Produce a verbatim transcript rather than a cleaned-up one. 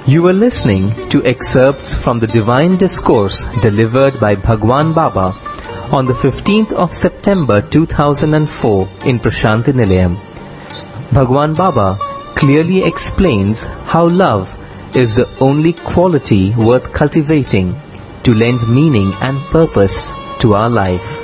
You were listening to excerpts from the Divine Discourse delivered by Bhagwan Baba on the fifteenth of September two thousand four in Prashanti Nilayam. Bhagwan Baba clearly explains how love is the only quality worth cultivating to lend meaning and purpose to our life.